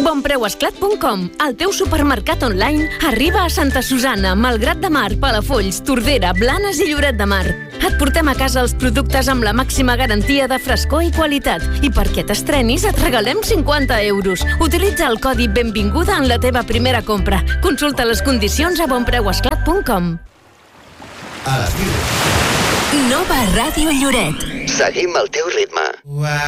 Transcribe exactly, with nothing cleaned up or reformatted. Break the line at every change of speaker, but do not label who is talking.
bonpreuesclat punt com, el teu supermercat online, arriba a Santa Susanna, Malgrat de Mar, Palafolls, Tordera, Blanes i Lloret de Mar. Et portem a casa els productes amb la màxima garantia de frescor i qualitat. I perquè t'estrenis et regalem cinquanta euros. Utilitza el codi Benvinguda en la teva primera compra. Consulta les condicions a bonpreuesclat punt com.
A les Nova Ràdio Lloret.
Seguim el teu ritme.